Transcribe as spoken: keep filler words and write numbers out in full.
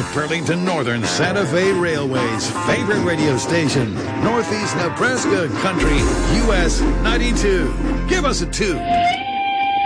Burlington Northern Santa Fe Railway's favorite radio station, Northeast Nebraska Country, U S ninety-two. Give us a two.